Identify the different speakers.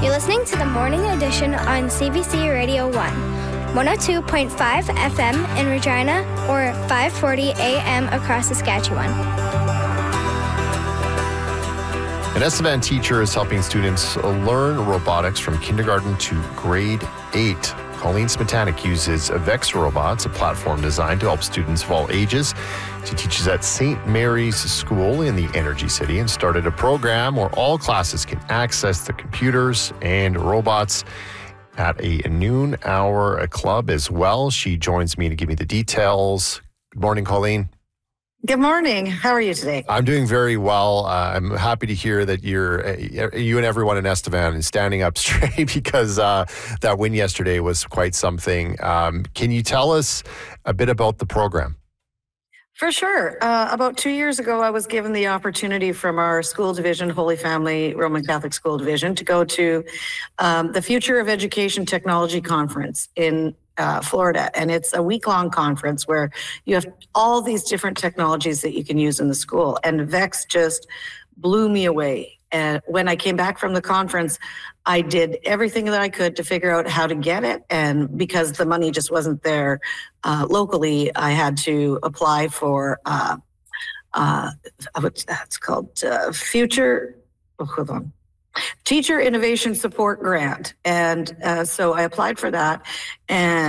Speaker 1: You're listening to the morning edition on CBC Radio 1, 102.5 FM in Regina or 540 AM across Saskatchewan.
Speaker 2: An Estevan teacher is helping students learn robotics from kindergarten to grade 8. Colleen Smetanic uses Vex Robots, a platform designed to help students of all ages. She teaches at St. Mary's School in the Energy City and started a program where all classes can access the computers and robots at a noon hour club as well. She joins me to give me the details. Good morning, Colleen.
Speaker 3: Good morning. How are you today?
Speaker 2: I'm doing very well. I'm happy to hear that you and everyone in Estevan is standing up straight because that win yesterday was quite something. Can you tell us a bit about the program?
Speaker 3: For sure. About 2 years ago, I was given the opportunity from our school division, Holy Family Roman Catholic School Division, to go to the Future of Education Technology Conference in Florida. And it's a week-long conference where you have all these different technologies that you can use in the school. And Vex just blew me away. And when I came back from the conference, I did everything that I could to figure out how to get it. And because the money just wasn't there locally, I had to apply for what's called Teacher Innovation Support Grant. And so I applied for that. And